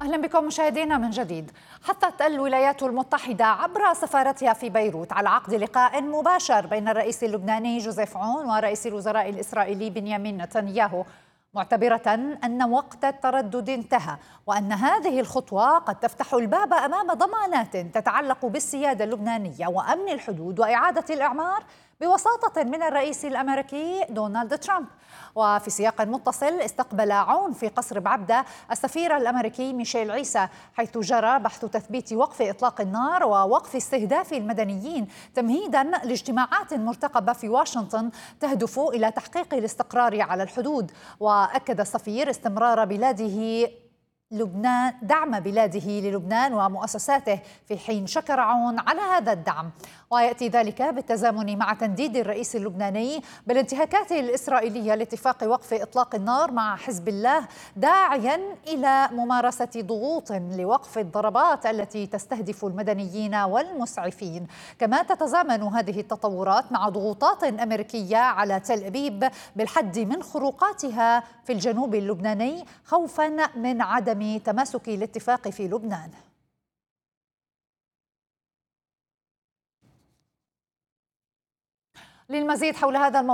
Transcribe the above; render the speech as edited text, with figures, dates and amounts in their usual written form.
أهلا بكم مشاهدينا من جديد. حثت الولايات المتحدة عبر سفارتها في بيروت على عقد لقاء مباشر بين الرئيس اللبناني جوزيف عون ورئيس الوزراء الإسرائيلي بنيامين نتنياهو، معتبرة أن وقت التردد انتهى وأن هذه الخطوة قد تفتح الباب أمام ضمانات تتعلق بالسيادة اللبنانية وأمن الحدود وإعادة الإعمار بوساطة من الرئيس الأمريكي دونالد ترامب. وفي سياق متصل، استقبل عون في قصر بعبدة السفير الأمريكي ميشيل عيسى، حيث جرى بحث تثبيت وقف إطلاق النار ووقف استهداف المدنيين تمهيدا لاجتماعات مرتقبة في واشنطن تهدف إلى تحقيق الاستقرار على الحدود. وأكد السفير استمرار دعم بلاده للبنان ومؤسساته، في حين شكر عون على هذا الدعم. ويأتي ذلك بالتزامن مع تنديد الرئيس اللبناني بالانتهاكات الإسرائيلية لاتفاق وقف إطلاق النار مع حزب الله، داعيا إلى ممارسة ضغوط لوقف الضربات التي تستهدف المدنيين والمسعفين. كما تتزامن هذه التطورات مع ضغوطات أمريكية على تل أبيب بالحد من خروقاتها في الجنوب اللبناني، خوفا من عدم تماسك الاتفاق في لبنان. للمزيد حول هذا الموضوع